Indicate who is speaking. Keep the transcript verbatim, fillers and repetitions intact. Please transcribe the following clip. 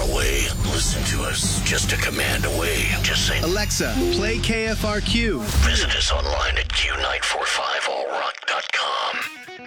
Speaker 1: away. Listen to us just a command away. Just say,
Speaker 2: Alexa, play K F R Q.
Speaker 1: Visit us online at Q nine four five all rock dot com.